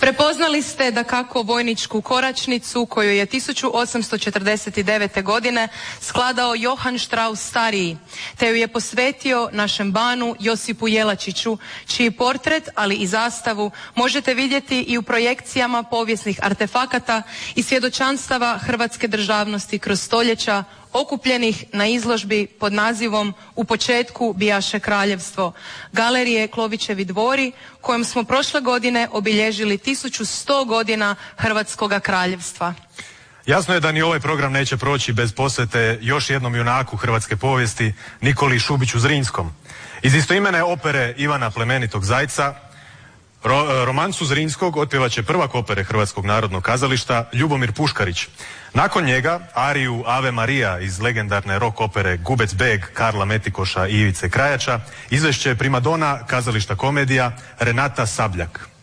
Prepoznali ste da kako vojničku koračnicu koju je 1849. godine skladao Johann Strauss stariji, te ju je posvetio našem banu Josipu Jelačiću, čiji portret, ali i zastavu možete vidjeti i u projekcijama povijesnih artefakata i svjedočanstava hrvatske državnosti kroz stoljeća, okupljenih na izložbi pod nazivom U početku bijaše kraljevstvo, galerije Klovićevi dvori, kojom smo prošle godine obilježili 1100 godina Hrvatskoga kraljevstva. Jasno je da ni ovaj program neće proći bez posvete još jednom junaku hrvatske povijesti, Nikoli Šubiću Zrinskom. Iz istoimene opere Ivana plemenitog Zajca, romancu Zrinskog otpjevat će prvak opere Hrvatskog narodnog kazališta Ljubomir Puškarić. Nakon njega ariju Ave Maria iz legendarne rock opere Gubec beg Karla Metikoša i Ivice Krajača izvešće primadona kazališta komedija Renata Sabljak.